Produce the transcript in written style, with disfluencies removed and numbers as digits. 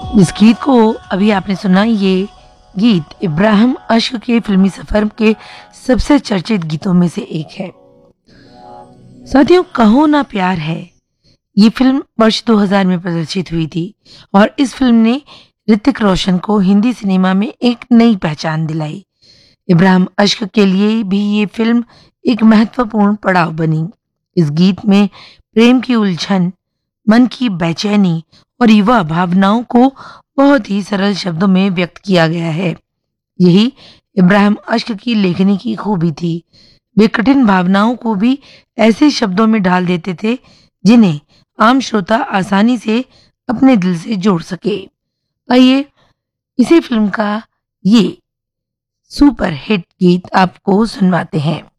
जिस गीत को अभी आपने सुना, ये गीत इब्राहिम अश्क के फिल्मी सफर के सबसे चर्चित गीतों में से एक है। साथियों, कहो ना प्यार है, ये फिल्म वर्ष 2000 में प्रदर्शित हुई थी और इस फिल्म ने ऋतिक रोशन को हिंदी सिनेमा में एक नई पहचान दिलाई। इब्राहिम अश्क के लिए भी ये फिल्म एक महत्वपूर्ण पड़ाव बनी। इस गीत में प्रेम की उलझन, मन की बेचैनी और युवा भावनाओं को बहुत ही सरल शब्दों में व्यक्त किया गया है। यही इब्राहिम अश्क की लेखनी की खूबी थी। वे कठिन भावनाओं को भी ऐसे शब्दों में ढाल देते थे जिन्हें आम श्रोता आसानी से अपने दिल से जोड़ सके। आइए इसी फिल्म का ये सुपर हिट गीत आपको सुनवाते हैं।